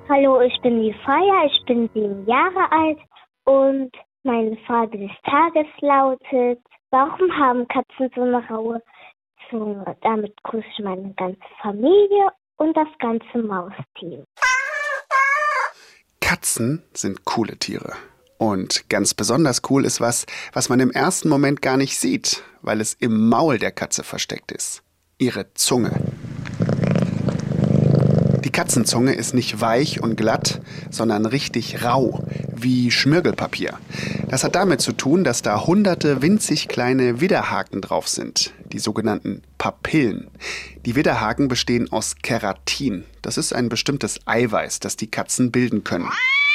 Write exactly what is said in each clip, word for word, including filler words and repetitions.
Hallo, ich bin die Feier, ich bin sieben Jahre alt und meine Frage des Tages lautet: Warum haben Katzen so eine raue Zunge? Damit grüße ich meine ganze Familie und das ganze Mausteam. Katzen sind coole Tiere. Und ganz besonders cool ist was, was man im ersten Moment gar nicht sieht, weil es im Maul der Katze versteckt ist. Ihre Zunge. Die Katzenzunge ist nicht weich und glatt, sondern richtig rau, wie Schmirgelpapier. Das hat damit zu tun, dass da hunderte winzig kleine Widderhaken drauf sind, die sogenannten Papillen. Die Widderhaken bestehen aus Keratin. Das ist ein bestimmtes Eiweiß, das die Katzen bilden können.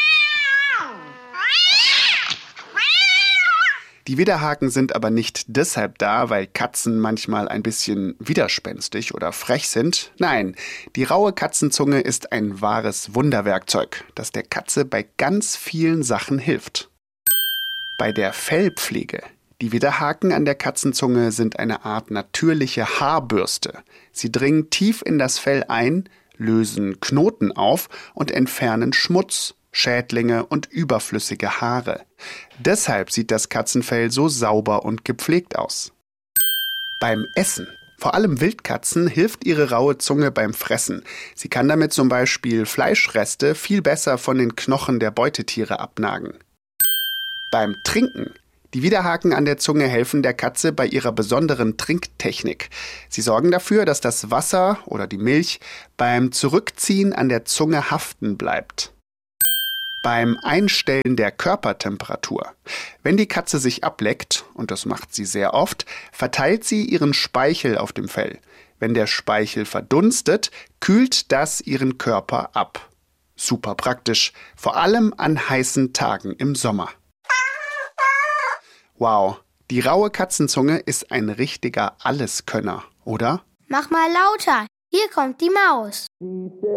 Die Widderhaken sind aber nicht deshalb da, weil Katzen manchmal ein bisschen widerspenstig oder frech sind. Nein, die raue Katzenzunge ist ein wahres Wunderwerkzeug, das der Katze bei ganz vielen Sachen hilft. Bei der Fellpflege. Die Widderhaken an der Katzenzunge sind eine Art natürliche Haarbürste. Sie dringen tief in das Fell ein, lösen Knoten auf und entfernen Schmutz, Schädlinge und überflüssige Haare. Deshalb sieht das Katzenfell so sauber und gepflegt aus. Beim Essen. Vor allem Wildkatzen hilft ihre raue Zunge beim Fressen. Sie kann damit zum Beispiel Fleischreste viel besser von den Knochen der Beutetiere abnagen. Beim Trinken. Die Widderhaken an der Zunge helfen der Katze bei ihrer besonderen Trinktechnik. Sie sorgen dafür, dass das Wasser oder die Milch beim Zurückziehen an der Zunge haften bleibt. Beim Einstellen der Körpertemperatur. Wenn die Katze sich ableckt, und das macht sie sehr oft, verteilt sie ihren Speichel auf dem Fell. Wenn der Speichel verdunstet, kühlt das ihren Körper ab. Super praktisch, vor allem an heißen Tagen im Sommer. Wow, die raue Katzenzunge ist ein richtiger Alleskönner, oder? Mach mal lauter, hier kommt die Maus.